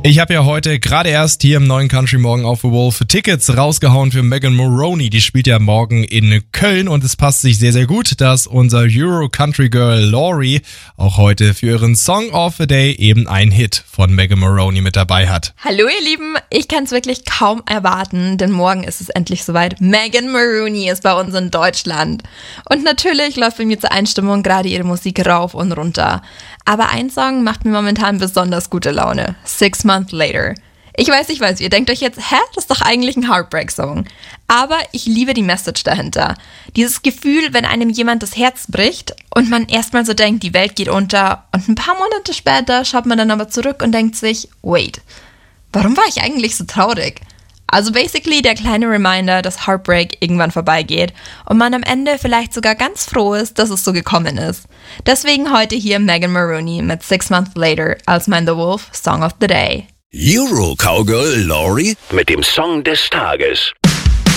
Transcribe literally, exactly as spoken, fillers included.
Ich habe ja heute gerade erst hier im neuen Country Morgen auf The Wolf Tickets rausgehauen für Megan Moroney. Die spielt ja morgen in Köln und es passt sich sehr, sehr gut, dass unser Euro Country Girl Laurie auch heute für ihren Song of the Day eben einen Hit von Megan Moroney mit dabei hat. Hallo ihr Lieben, ich kann es wirklich kaum erwarten, denn morgen ist es endlich soweit. Megan Moroney ist bei uns in Deutschland. Und natürlich läuft bei mir zur Einstimmung gerade ihre Musik rauf und runter. Aber ein Song macht mir momentan besonders gute Laune. Six Months Later. Ich weiß, ich weiß, ihr denkt euch jetzt, hä, das ist doch eigentlich ein Heartbreak-Song. Aber ich liebe die Message dahinter. Dieses Gefühl, wenn einem jemand das Herz bricht und man erstmal so denkt, die Welt geht unter und ein paar Monate später schaut man dann aber zurück und denkt sich, wait, warum war ich eigentlich so traurig? Also basically der kleine Reminder, dass Heartbreak irgendwann vorbeigeht und man am Ende vielleicht sogar ganz froh ist, dass es so gekommen ist. Deswegen heute hier Megan Moroney mit Six Months Later als mein The Wolf Song of the Day. Euro Cowgirl Laurie mit dem Song des Tages.